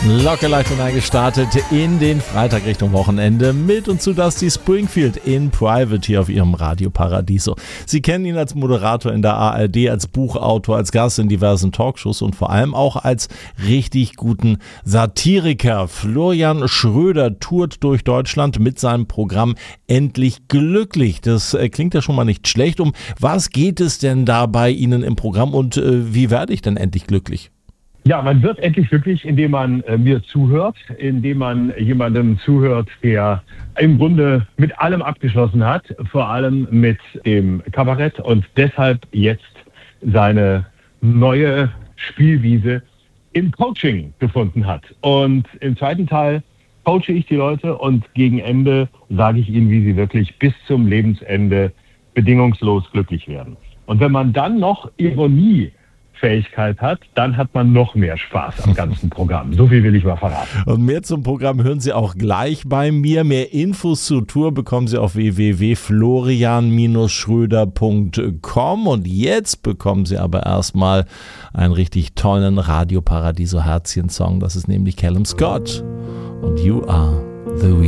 Locker leicht gestartet in den Freitag Richtung Wochenende mit und zu Dusty Springfield in Private hier auf ihrem Radio Paradiso. Sie kennen ihn als Moderator in der ARD, als Buchautor, als Gast in diversen Talkshows und vor allem auch als richtig guten Satiriker. Florian Schröder tourt durch Deutschland mit seinem Programm Endlich Glücklich. Das klingt ja schon mal nicht schlecht. Um was geht es denn da bei Ihnen im Programm und wie werde ich denn endlich glücklich? Ja, man wird endlich glücklich, indem man mir zuhört, indem man jemandem zuhört, der im Grunde mit allem abgeschlossen hat, vor allem mit dem Kabarett und deshalb jetzt seine neue Spielwiese im Coaching gefunden hat. Und im zweiten Teil coache ich die Leute und gegen Ende sage ich ihnen, wie sie wirklich bis zum Lebensende bedingungslos glücklich werden. Und wenn man dann noch Ironiefähigkeit hat, dann hat man noch mehr Spaß am ganzen Programm. So viel will ich mal verraten. Und mehr zum Programm hören Sie auch gleich bei mir. Mehr Infos zur Tour bekommen Sie auf www.florian-schröder.com. Und jetzt bekommen Sie aber erstmal einen richtig tollen Radio Paradiso Herzchen-Song. Das ist nämlich Callum Scott und You Are the